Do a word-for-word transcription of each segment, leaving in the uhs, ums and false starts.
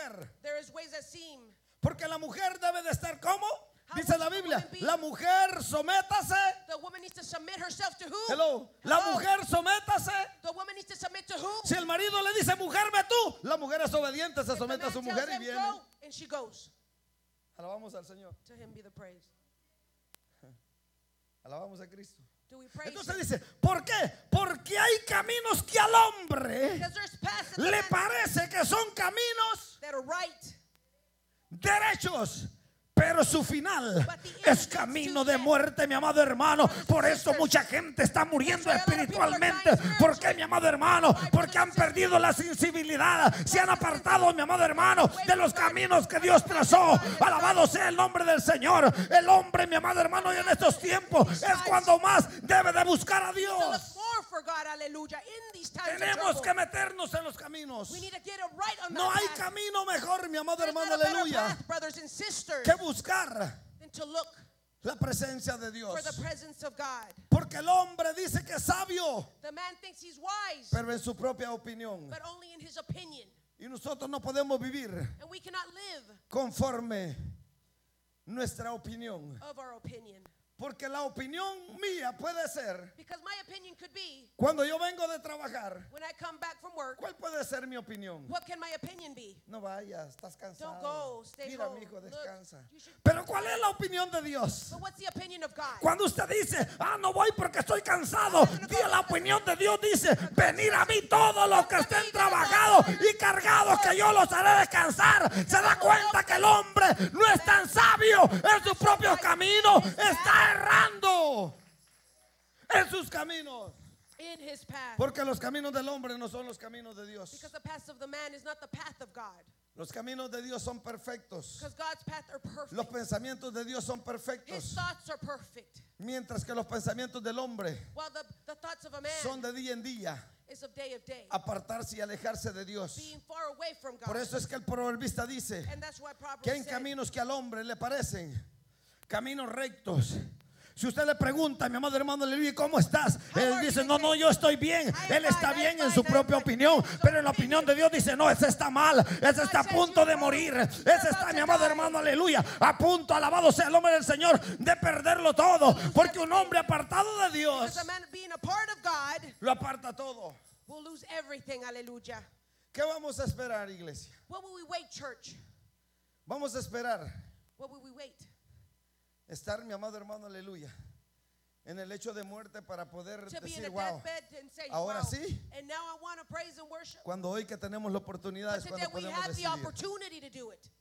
parecer. There is ways that seem. Porque la mujer debe de estar como How dice would la the Biblia, woman be? la mujer sométase. The woman needs to submit herself to who? Hello, la Hello. mujer sométase. The woman needs to submit to who? Si el marido le dice, mujer, ve tú, la mujer es obediente, se If the somete a man su tells mujer y them viene. go, and she goes. Alabamos al Señor, To him be the praise. alabamos a Cristo. Do we praise Entonces him? dice, ¿por qué? Porque hay caminos que al hombre Because there's paths that, le the man parece que son caminos that are right. derechos, pero su final es camino de muerte, mi amado hermano. Por eso mucha gente está muriendo espiritualmente. ¿Por qué, mi amado hermano? Porque han perdido la sensibilidad, se han apartado, mi amado hermano, de los caminos que Dios trazó. Alabado sea el nombre del Señor. El hombre, mi amado hermano, y en estos tiempos es cuando más debe de buscar a To look Dios. more for God, hallelujah, in these times of Tenemos trouble. que meternos en los caminos. We need to get it right on No that hay path. camino mejor, mi amado There's hermano, not a better aleluya, path, brothers and sisters, que buscar than to look la presencia de Dios. for the presence of God. Porque el hombre dice que es sabio, The man thinks he's wise, pero en su propia opinión. but only in his opinion. Y nosotros no podemos vivir And we cannot live conforme nuestra opinión. of our opinion. Porque la opinión mía puede ser, Because my opinion could be, cuando yo vengo de trabajar, when I come back from work, ¿cuál puede ser mi opinión? what can my opinion be? No vayas, estás cansado. Don't go, stay Mira, home. mi hijo, Look, descansa. you should- Pero ¿cuál es la opinión de Dios? But what's the opinion of God? Cuando usted dice, ah, no voy porque estoy cansado, diga, la opinión de Dios dice, venir a mí todos los que estén trabajados y cargados, que yo los haré descansar. Se da cuenta que el hombre no es tan sabio en su propio camino, está errando en sus caminos. In his path. Porque los caminos del hombre no son los caminos de Dios. Because the path of the man is not the path of God. Los caminos de Dios son perfectos. Because God's path are perfect. Los pensamientos de Dios son His perfectos. thoughts are perfect. Mientras que los pensamientos del hombre While the, the thoughts of a man son de día en día. is of day of day. Apartarse y alejarse de Dios. Being far away from God. Por eso es que el proverbista dice And that's why Proverbs que hay said, caminos que al hombre le parecen caminos rectos. Si usted le pregunta, mi amado hermano, aleluya, ¿cómo estás? Él dice, no, no, yo estoy bien. Él está bien en su propia opinión, pero en la opinión de Dios dice, no, ese está mal, ese está a punto de morir, ese está, mi amado hermano, aleluya, a punto, alabado sea el nombre del Señor, de perderlo todo, porque un hombre apartado de Dios because a man being a part of God lo aparta todo. will lose everything. Hallelujah. ¿Qué vamos a esperar, iglesia? What will we wait, church? Vamos a esperar What will we wait? estar, mi amado hermano, aleluya, en el hecho de muerte para poder To be in decir, a wow, deathbed and say, ahora wow. sí. And now I want to praise and worship. cuando hoy que tenemos la oportunidad But es today cuando we podemos have the decidir. opportunity to do it.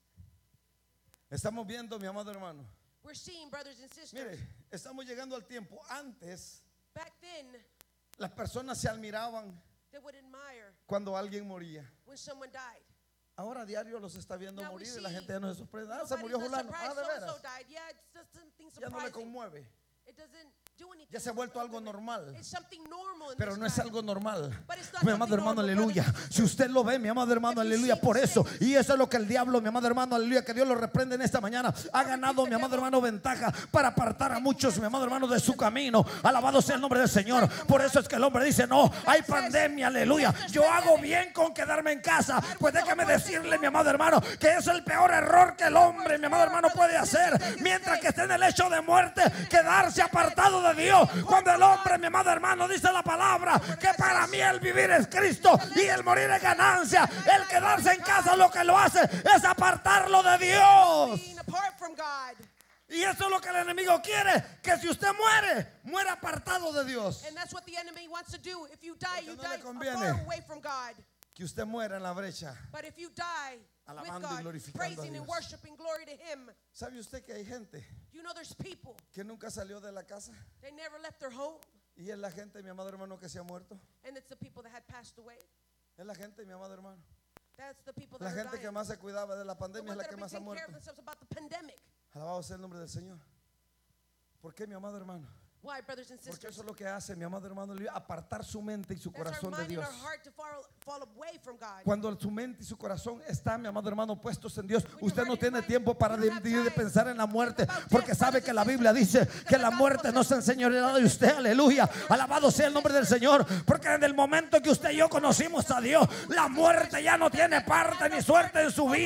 Estamos viendo, mi amado hermano, We're seeing, brothers and sisters. mire, estamos llegando al tiempo. Antes Back then, las personas se admiraban they would admire cuando alguien moría. when someone died. Ahora a diario los está viendo Now we morir y la see gente ya no se sorprende. Ah, se Nobody's murió not fulano. surprised Ah, de so-and-so veras. died. Yeah, it's just something Ya no le surprising. conmueve. It doesn't do anything. Ya se ha vuelto algo normal. It's something normal in Pero this no es time. algo normal. But it's not Mi amado something hermano, normal, aleluya. brothers and Si usted lo ve, mi amado hermano, If you aleluya, see por the eso. things- Y eso es lo que el diablo, mi amado hermano, aleluya, que Dios lo reprende en esta mañana. Ha ganado, mi amado hermano, ventaja para apartar a muchos, mi amado hermano, de su camino. Alabado sea el nombre del Señor. Por eso es que el hombre dice, no, hay pandemia, aleluya. Yo hago bien con quedarme en casa. Pues déjame decirle, mi amado hermano, que es el peor error que el hombre, mi amado hermano, puede hacer. Mientras que esté en el hecho de muerte, quedarse apartado de Dios. Cuando el hombre, mi amado hermano, dice la palabra que para mí el vivir es Cristo y el morir es ganancia. El quedarse en casa lo que lo hace es apartarlo de Dios. Being apart from God. Y eso es lo que el enemigo quiere, que si usted muere, muera apartado de Dios. And that's what the enemy wants to do. If you die, Porque you no die le conviene. far away from God. Que usted muera en la brecha. But if you die with Alabando y God, glorificando a praising and Dios. worshiping glory to Him, ¿Sabe usted que hay gente you know there's people, que nunca salió de la casa? they never left their home. Y es la gente, mi amado hermano, que se ha muerto. And it's the people that had passed away. Es la gente, mi amado hermano. That's the people that La are gente dying. que más se cuidaba de la The pandemia es ones la that que are más ha taking care muerto. of themselves about the pandemic. Alabado sea el nombre del Señor. ¿Por qué, mi amado hermano? Why, brothers and Porque sisters? eso es lo que hace, mi amado hermano, apartar su mente y su That's our corazón de mind and Dios. our heart to fall, fall away from God. Cuando su mente y su corazón están, mi amado hermano, puestos en Dios, When usted your no heart tiene and tiempo mind, para you de, don't have de- de time pensar en la muerte, about porque death, sabe brothers que and la Biblia sisters. dice que Because la the muerte gospel no se enseñoreará de usted, aleluya. Alabado sea el nombre del Señor, porque en el momento que usted y yo conocimos a Dios, la muerte ya no tiene parte ni suerte en su vida.